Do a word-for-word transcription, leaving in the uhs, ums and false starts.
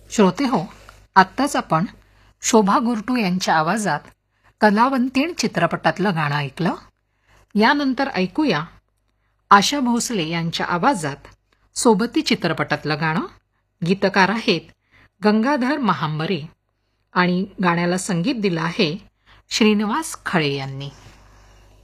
श्रोते हो, आत्ताच आपण शोभा गुरटू यांच्या आवाजात कलावंतीण चित्रपटातलं गाणं ऐकलं. यानंतर ऐकूया आशा भोसले यांच्या आवाजात सोबती चित्रपटातलं गाणं. गीतकार आहेत गंगाधर महांबरे आणि गाण्याला संगीत दिलं आहे श्रीनिवास खळे यांनी.